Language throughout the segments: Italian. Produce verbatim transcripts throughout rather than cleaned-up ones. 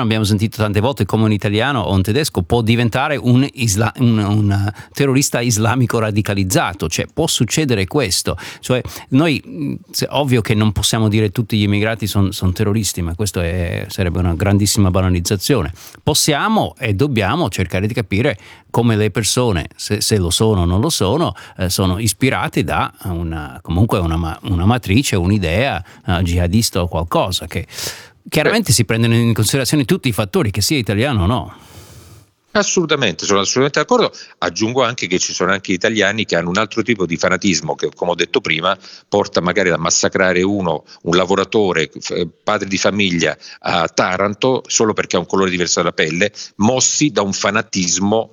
italiano, abbiamo sentito tante volte come un italiano o un tedesco può diventare un, isla- un, un terrorista islamico radicalizzato, cioè può succedere questo, cioè noi, ovvio che non possiamo dire tutti gli immigrati sono son terroristi, ma questo è, sarebbe una grandissima banalizzazione. Possiamo e dobbiamo cercare di capire come le persone, se, se lo sono o non lo sono, eh, sono ispirate da una, comunque una, una matrice, un'idea uh, jihadista o qualcosa, che chiaramente Beh. si prendono in considerazione tutti i fattori, che sia italiano o no. Assolutamente, sono assolutamente d'accordo. Aggiungo anche che ci sono anche italiani che hanno un altro tipo di fanatismo che, come ho detto prima, porta magari a massacrare uno, un lavoratore, padre di famiglia a Taranto solo perché ha un colore diverso della pelle, mossi da un fanatismo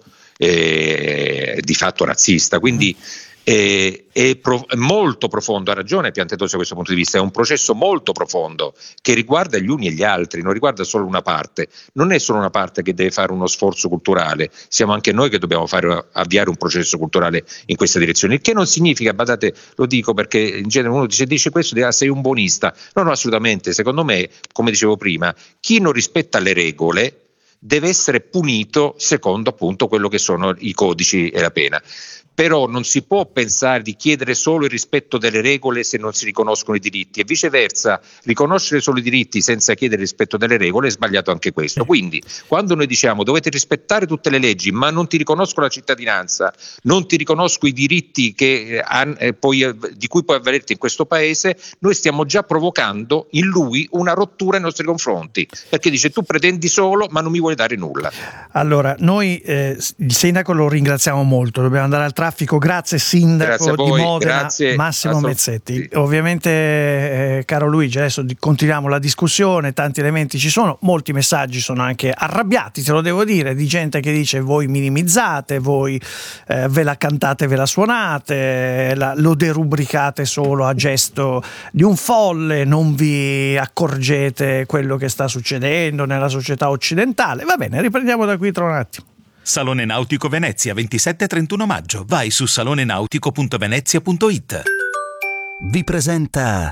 eh, di fatto razzista. Quindi è, è, pro, è molto profondo, ha ragione Piantedosi da questo punto di vista, è un processo molto profondo che riguarda gli uni e gli altri, non riguarda solo una parte, non è solo una parte che deve fare uno sforzo culturale, siamo anche noi che dobbiamo fare, avviare un processo culturale in questa direzione, il che non significa, badate, lo dico perché in genere uno dice, dice questo, dice, ah, sei un buonista, no no assolutamente, secondo me, come dicevo prima, chi non rispetta le regole deve essere punito secondo appunto quello che sono i codici e la pena. Però non si può pensare di chiedere solo il rispetto delle regole se non si riconoscono i diritti, e viceversa, riconoscere solo i diritti senza chiedere il rispetto delle regole è sbagliato anche questo. Quindi quando noi diciamo dovete rispettare tutte le leggi ma non ti riconosco la cittadinanza, non ti riconosco i diritti che, eh, poi, di cui puoi avvalerti in questo paese, noi stiamo già provocando in lui una rottura nei nostri confronti, perché dice tu pretendi solo ma non mi vuoi dare nulla. Allora noi eh, il sindaco lo ringraziamo molto, dobbiamo andare al traffico. Grazie sindaco grazie voi, di Modena, grazie Massimo Mezzetti. Ovviamente eh, caro Luigi, adesso continuiamo la discussione, tanti elementi ci sono, molti messaggi sono anche arrabbiati, te lo devo dire, di gente che dice voi minimizzate, voi eh, ve la cantate, ve la suonate, la, lo derubricate solo a gesto di un folle, non vi accorgete quello che sta succedendo nella società occidentale. Va bene, riprendiamo da qui tra un attimo. Salone Nautico Venezia, ventisette e trentuno maggio. Vai su salonenautico punto venezia punto it. Vi presenta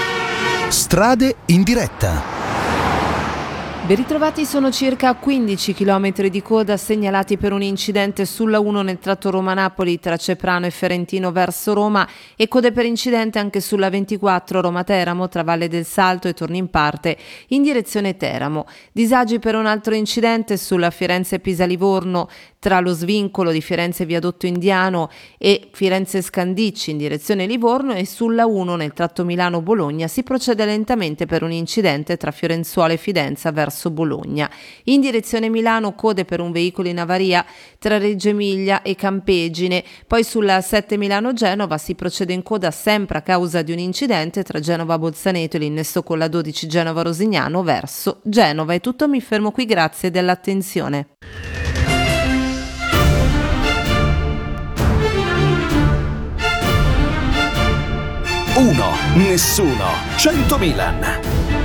Strade in diretta. Ben ritrovati, sono circa quindici chilometri di coda segnalati per un incidente sulla uno nel tratto Roma-Napoli tra Ceprano e Ferentino verso Roma, e code per incidente anche sulla ventiquattro Roma-Teramo tra Valle del Salto e Tornimparte in direzione Teramo. Disagi per un altro incidente sulla Firenze-Pisa-Livorno tra lo svincolo di Firenze Viadotto Indiano e Firenze-Scandicci in direzione Livorno, e sulla uno nel tratto Milano-Bologna si procede lentamente per un incidente tra Fiorenzuola e Fidenza verso Bologna. In direzione Milano code per un veicolo in avaria tra Reggio Emilia e Campegine, poi sulla sette Milano-Genova si procede in coda sempre a causa di un incidente tra Genova-Bolzaneto e l'innesto con la dodici Genova-Rosignano verso Genova. È tutto, mi fermo qui, grazie dell'attenzione. Uno, nessuno, cento Milan.